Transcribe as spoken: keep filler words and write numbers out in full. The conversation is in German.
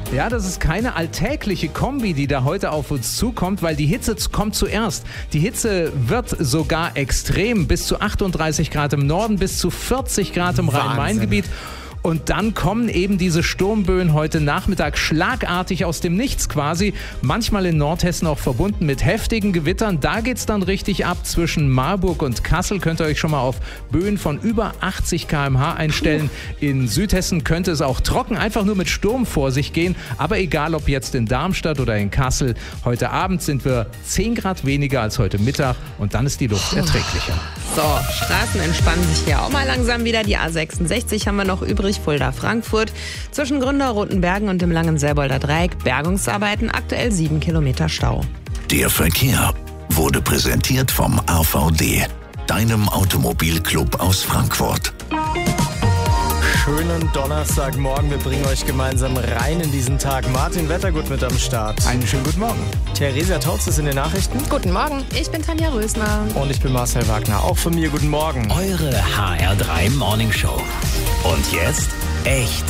Ja, das ist keine alltägliche Kombi, die da heute auf uns zukommt, weil die Hitze kommt zuerst. Die Hitze wird sogar extrem, bis zu achtunddreißig Grad im Norden, bis zu vierzig Grad im Rhein-Main-Gebiet. Und dann kommen eben diese Sturmböen heute Nachmittag schlagartig aus dem Nichts quasi. Manchmal in Nordhessen auch verbunden mit heftigen Gewittern. Da geht's dann richtig ab. Zwischen Marburg und Kassel könnt ihr euch schon mal auf Böen von über achtzig Kilometer pro Stunde einstellen. In Südhessen könnte es auch trocken, einfach nur mit Sturm vor sich gehen. Aber egal, ob jetzt in Darmstadt oder in Kassel, heute Abend sind wir zehn Grad weniger als heute Mittag und dann ist die Luft erträglicher. So, Straßen entspannen sich hier auch mal langsam wieder. Die A sechsundsechzig haben wir noch übrig, Fulda-Frankfurt. Zwischen Gründer, Rotenbergen und dem langen Selbolder Dreieck Bergungsarbeiten, aktuell sieben Kilometer Stau. Der Verkehr wurde präsentiert vom A V D, deinem Automobilclub aus Frankfurt. Schönen Donnerstagmorgen, wir bringen euch gemeinsam rein in diesen Tag. Martin Wettergut mit am Start. Einen schönen guten Morgen. Theresia Tautz ist in den Nachrichten. Guten Morgen, ich bin Tanja Rösner. Und ich bin Marcel Wagner. Auch von mir guten Morgen. Eure H R drei Morning Show. Und jetzt echt